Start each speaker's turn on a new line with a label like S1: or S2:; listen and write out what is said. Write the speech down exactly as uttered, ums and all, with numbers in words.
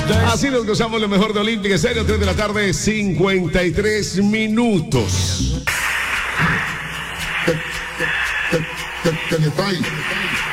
S1: Así nos gozamos lo mejor de Olímpica Estéreo, tres de la tarde, cincuenta y tres minutos.
S2: Can you find?